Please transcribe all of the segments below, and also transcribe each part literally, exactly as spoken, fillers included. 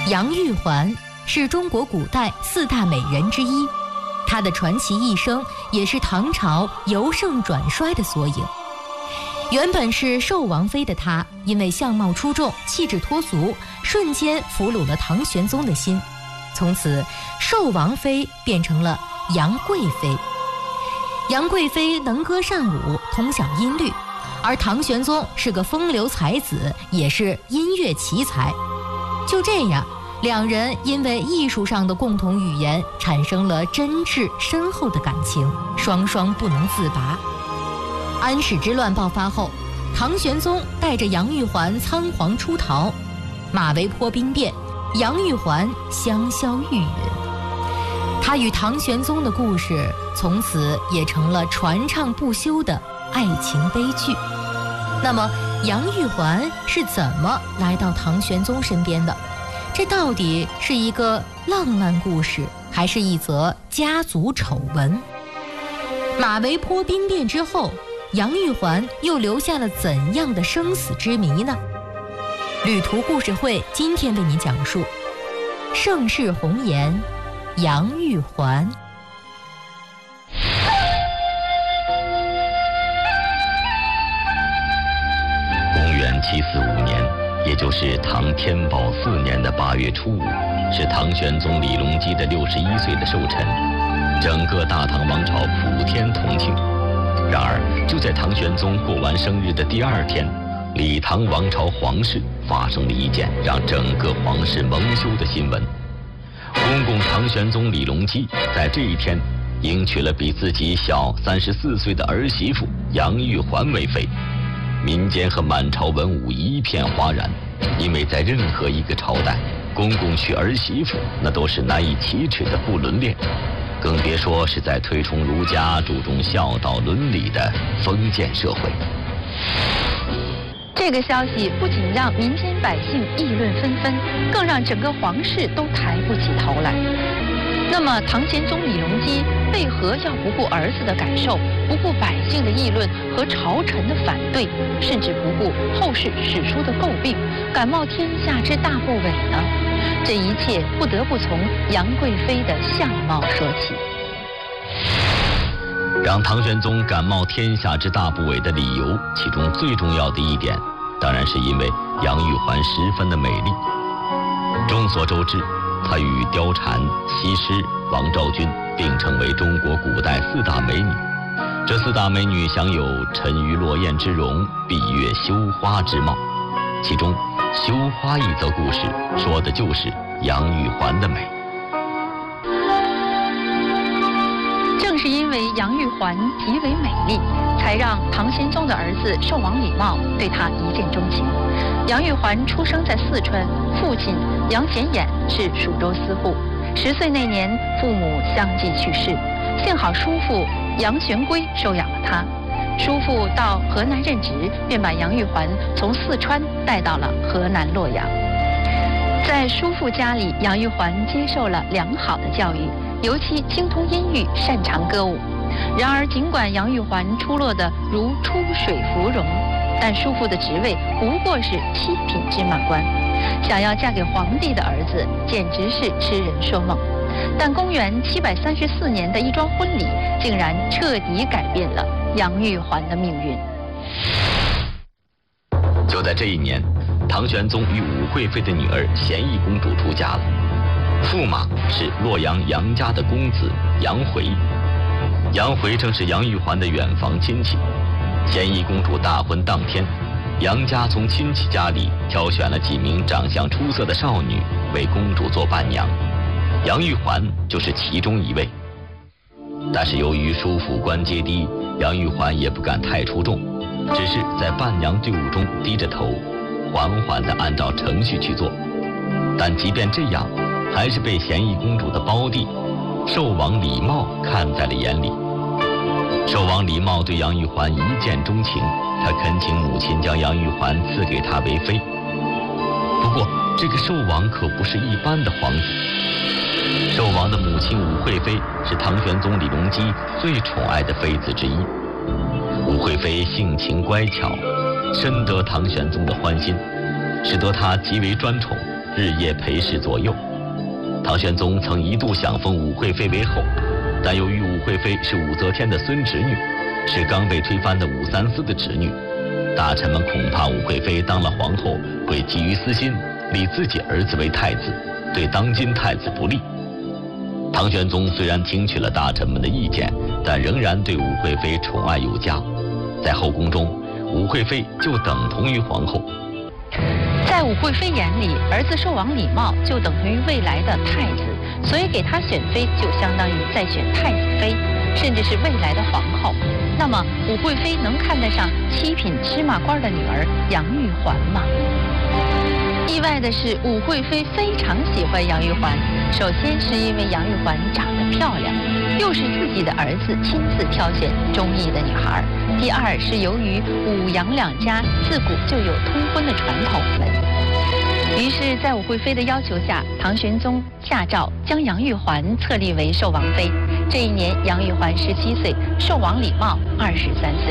杨玉环是中国古代四大美人之一，她的传奇一生也是唐朝由盛转衰的缩影。原本是寿王妃的她，因为相貌出众、气质脱俗，瞬间俘虏了唐玄宗的心。从此，寿王妃变成了杨贵妃。杨贵妃能歌善舞，通晓音律，而唐玄宗是个风流才子，也是音乐奇才。就这样，两人因为艺术上的共同语言，产生了真挚深厚的感情，双双不能自拔。安史之乱爆发后，唐玄宗带着杨玉环仓皇出逃，马嵬坡兵变，杨玉环香消玉殒。他与唐玄宗的故事从此也成了传唱不休的爱情悲剧。那么杨玉环是怎么来到唐玄宗身边的？这到底是一个浪漫故事，还是一则家族丑闻？马嵬坡兵变之后，杨玉环又留下了怎样的生死之谜呢？旅途故事会今天为您讲述盛世红颜杨玉环。 公元七四五年，也就是唐天宝四年的八月初五，是唐玄宗李隆基的六十一岁的寿辰，整个大唐王朝普天同庆。然而，就在唐玄宗过完生日的第二天，李唐王朝皇室发生了一件让整个皇室蒙羞的新闻。公公唐玄宗李隆基在这一天迎娶了比自己小三十四岁的儿媳妇杨玉环为妃。民间和满朝文武一片哗然，因为在任何一个朝代，公公娶儿媳妇那都是难以启齿的不伦恋，更别说是在推崇儒家、注重孝道伦理的封建社会。 这个消息不仅让民间百姓议论纷纷，更让整个皇室都抬不起头来。那么，唐玄宗李隆基为何要不顾儿子的感受，不顾百姓的议论和朝臣的反对，甚至不顾后世史书的诟病，敢冒天下之大不韪呢？这一切不得不从杨贵妃的相貌说起。 让唐玄宗敢冒天下之大不韪的理由，其中最重要的一点，当然是因为杨玉环十分的美丽。众所周知，她与貂蝉、西施、王昭君并称为中国古代四大美女。这四大美女享有沉鱼落雁之容，闭月羞花之貌。其中羞花一则故事说的就是杨玉环的美。 正是因为杨玉环极为美丽，才让唐玄宗的儿子寿王李瑁对她一见钟情。杨玉环出生在四川，父亲杨显衍是蜀州司户。十岁那年，父母相继去世，幸好叔父杨玄圭收养了她。叔父到河南任职，便把杨玉环从四川带到了河南洛阳。在叔父家里，杨玉环接受了良好的教育，尤其精通音律，擅长歌舞。然而，尽管杨玉环出落得如出水芙蓉，但叔父的职位不过是七品芝麻官，想要嫁给皇帝的儿子，简直是痴人说梦。但公元七百三十四年的一桩婚礼，竟然彻底改变了杨玉环的命运。 就在这一年，唐玄宗与武惠妃的女儿咸义公主出嫁了，驸马是洛阳杨家的公子杨回。杨回正是杨玉环的远房亲戚。咸义公主大婚当天，杨家从亲戚家里挑选了几名长相出色的少女为公主做伴娘，杨玉环就是其中一位。但是由于叔父官阶低，杨玉环也不敢太出众，只是在伴娘队伍中低着头，缓缓地按照程序去做。但即便这样，还是被咸义公主的胞弟寿王李瑁看在了眼里。寿王李瑁对杨玉环一见钟情，他恳请母亲将杨玉环赐给他为妃。不过这个寿王可不是一般的皇子，寿王的母亲武惠妃是唐玄宗李隆基最宠爱的妃子之一。武惠妃性情乖巧，深得唐玄宗的欢心，使得她极为专宠， 日夜陪侍左右。唐玄宗曾一度想封武惠妃为后，但由于武惠妃是武则天的孙侄女，是刚被推翻的武三思的侄女，大臣们恐怕武惠妃当了皇后会基于私心立自己儿子为太子，对当今太子不利。唐玄宗虽然听取了大臣们的意见，但仍然对武惠妃宠爱有加。在后宫中，武惠妃就等同于皇后。 在武惠妃眼里，儿子寿王李瑁就等同于未来的太子，所以给他选妃就相当于在选太子妃，甚至是未来的皇后。那么武惠妃能看得上七品芝麻官的女儿杨玉环吗？意外的是，武惠妃非常喜欢杨玉环。首先是因为杨玉环长得漂亮，又是自己的儿子亲自挑选中意的女孩。第二是由于武杨两家自古就有通婚的传统了。于是，在武惠妃的要求下，唐玄宗下诏将杨玉环册立为寿王妃。这一年，杨玉环十七岁，寿王李瑁二十三岁。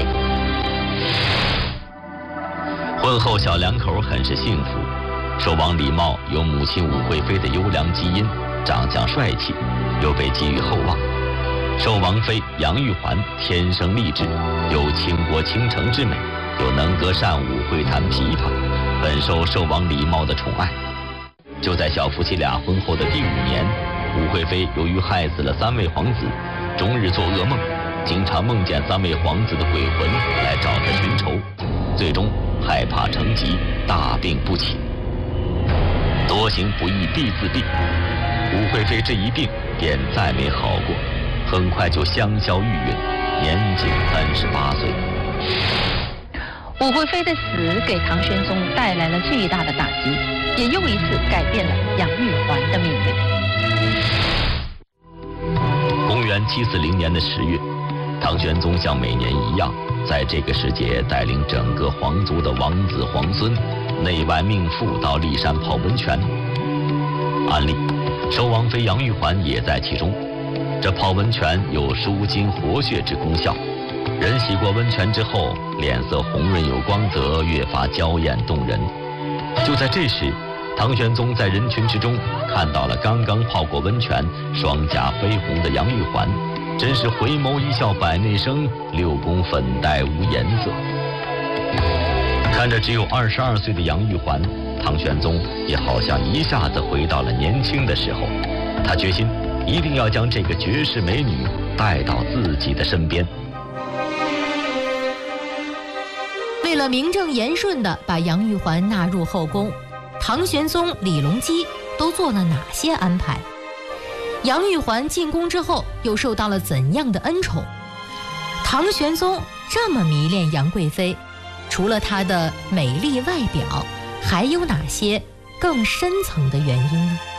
婚后小两口很是幸福。寿王李瑁有母亲武惠妃的优良基因，长相帅气，又被寄予厚望。寿王妃杨玉环天生丽质，有倾国倾城之美，又能歌善舞，会弹琵琶，本受寿王李瑁的宠爱。就在小夫妻俩婚后的第五年，武惠妃由于害死了三位皇子，终日做噩梦，经常梦见三位皇子的鬼魂来找她寻仇，最终害怕成疾，大病不起。多行不义必自毙，武惠妃这一病便再没好过，很快就香消玉殒，年仅三十八岁。 武惠妃的死给唐玄宗带来了巨大的打击，也又一次改变了杨玉环的命运。 公元七四零年的十月，唐玄宗像每年一样，在这个时节带领整个皇族的王子皇孙内外命妇到骊山泡温泉。按例，寿王妃杨玉环也在其中。这泡温泉有舒筋活血之功效，人洗过温泉之后，脸色红润有光泽，越发娇艳动人。就在这时，唐玄宗在人群之中看到了刚刚泡过温泉、双颊绯红的杨玉环，真是回眸一笑百内生，六宫粉黛无颜色。看着只有二十二岁的杨玉环，唐玄宗也好像一下子回到了年轻的时候。他决心一定要将这个绝世美女带到自己的身边。 为了名正言顺地把杨玉环纳入后宫，唐玄宗李隆基都做了哪些安排？杨玉环进宫之后又受到了怎样的恩宠？唐玄宗这么迷恋杨贵妃，除了她的美丽外表，还有哪些更深层的原因呢？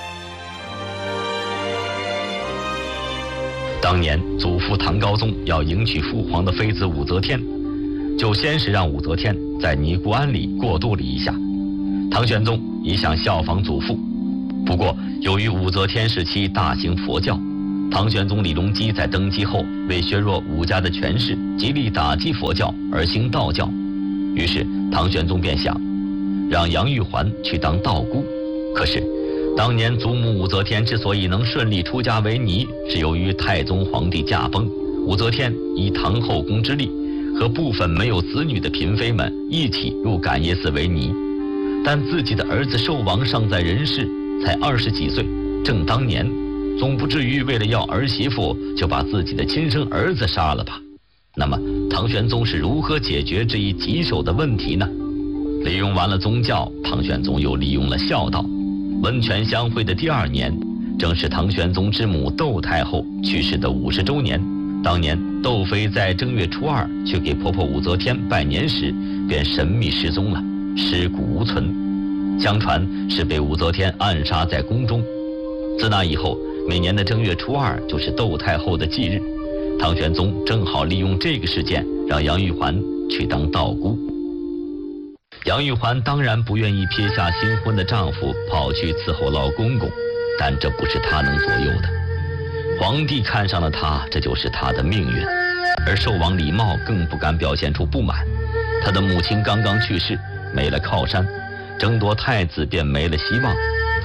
当年祖父唐高宗要迎娶父皇的妃子武则天，就先是让武则天在尼姑庵里过渡了一下。唐玄宗一向效仿祖父，不过由于武则天时期大兴佛教，唐玄宗李隆基在登基后为削弱武家的权势，极力打击佛教而兴道教，于是唐玄宗便想让杨玉环去当道姑。可是当年祖母武则天之所以能顺利出家为尼，是由于太宗皇帝驾崩，武则天以唐后宫之力和部分没有子女的嫔妃们一起入感业寺为尼，但自己的儿子寿王尚在人世，才二十几岁，正当年，总不至于为了要儿媳妇就把自己的亲生儿子杀了吧？那么唐玄宗是如何解决这一棘手的问题呢？利用完了宗教，唐玄宗又利用了孝道。温泉相会的第二年，正是唐玄宗之母窦太后去世的五十周年。当年窦妃在正月初二去给婆婆武则天拜年时，便神秘失踪了，尸骨无存。相传是被武则天暗杀在宫中。自那以后，每年的正月初二就是窦太后的忌日。唐玄宗正好利用这个事件，让杨玉环去当道姑。杨玉环当然不愿意撇下新婚的丈夫跑去伺候老公公，但这不是她能左右的。皇帝看上了她，这就是她的命运。而寿王李瑁更不敢表现出不满，他的母亲刚刚去世，没了靠山，争夺太子便没了希望，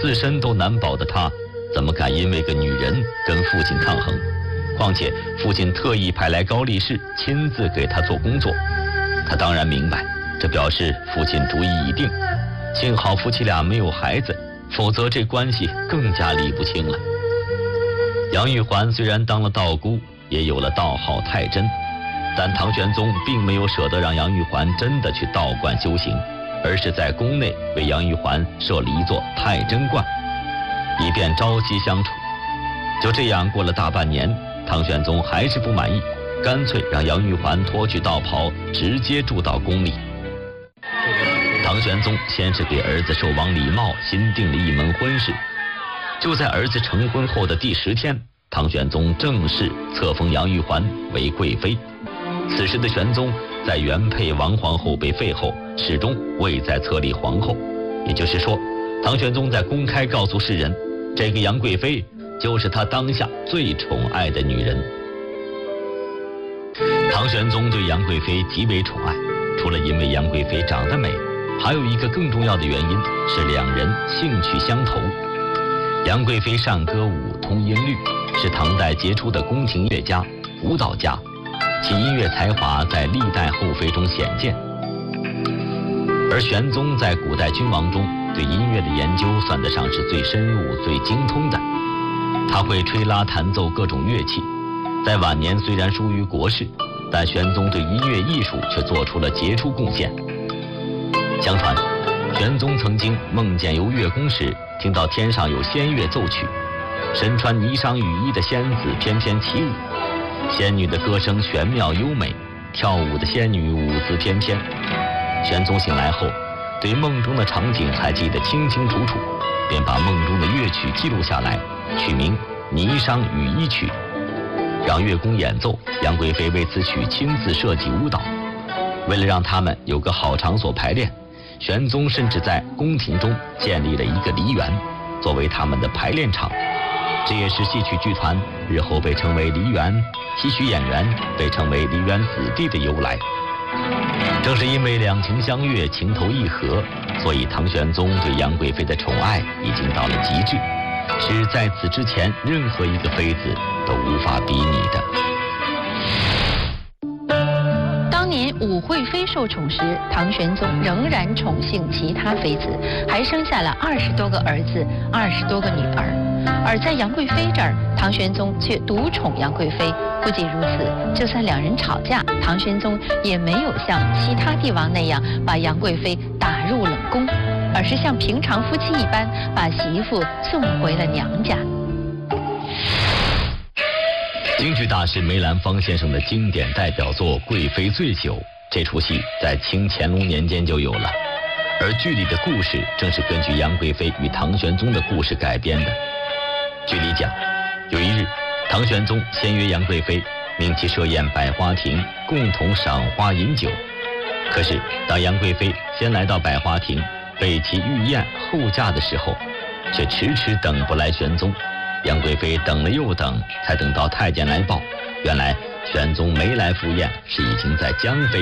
自身都难保的他，怎么敢因为个女人跟父亲抗衡？况且父亲特意派来高力士亲自给他做工作，他当然明白，这表示父亲主意已定。幸好夫妻俩没有孩子，否则这关系更加理不清了。杨玉环虽然当了道姑，也有了道号太真，但唐玄宗并没有舍得让杨玉环真的去道观修行，而是在宫内为杨玉环设了一座太真观，以便朝夕相处。就这样过了大半年，唐玄宗还是不满意，干脆让杨玉环脱去道袍，直接住到宫里。唐玄宗先是给儿子寿王李瑁新定了一门婚事，就在儿子成婚后的第十天，唐玄宗正式册封杨玉环为贵妃。此时的玄宗在原配王皇后被废后，始终未再册立皇后，也就是说，唐玄宗在公开告诉世人，这个杨贵妃就是他当下最宠爱的女人。唐玄宗对杨贵妃极为宠爱，除了因为杨贵妃长得美，还有一个更重要的原因是两人兴趣相投。杨贵妃善歌舞，通音律，是唐代杰出的宫廷乐家、舞蹈家，其音乐才华在历代后妃中显见。而玄宗在古代君王中对音乐的研究算得上是最深入、最精通的。他会吹拉弹奏各种乐器，在晚年虽然疏于国事，但玄宗对音乐艺术却做出了杰出贡献。相传，玄宗曾经梦见游乐宫时，听到天上有仙乐奏曲，身穿霓裳羽衣的仙子翩翩起舞，仙女的歌声玄妙优美，跳舞的仙女舞姿翩翩。玄宗醒来后，对梦中的场景还记得清清楚楚，便把梦中的乐曲记录下来，取名《霓裳羽衣曲》，让乐工演奏。杨贵妃为此曲亲自设计舞蹈。为了让他们有个好场所排练，玄宗甚至在宫廷中建立了一个梨园，作为他们的排练场。这也是戏曲剧团日后被称为梨园，戏曲演员被称为梨园子弟的由来。正是因为两情相悦，情投意合，所以唐玄宗对杨贵妃的宠爱已经到了极致，是在此之前任何一个妃子都无法比拟的。 当年武惠妃受宠时，唐玄宗仍然宠幸其他妃子，还生下了二十多个儿子，二十多个女儿。而在杨贵妃这儿，唐玄宗却独宠杨贵妃。不仅如此，就算两人吵架，唐玄宗也没有像其他帝王那样把杨贵妃打入冷宫，而是像平常夫妻一般，把媳妇送回了娘家。 京剧大师梅兰芳先生的经典代表作《贵妃醉酒》，这出戏在清乾隆年间就有了，而剧里的故事正是根据杨贵妃与唐玄宗的故事改编的。剧里讲，有一日，唐玄宗先约杨贵妃，命其设宴百花亭，共同赏花饮酒。可是当杨贵妃先来到百花亭，备其御宴后驾的时候，却迟迟等不来玄宗。杨贵妃等了又等，才等到太监来报，原来玄宗没来赴宴，是已经在江妃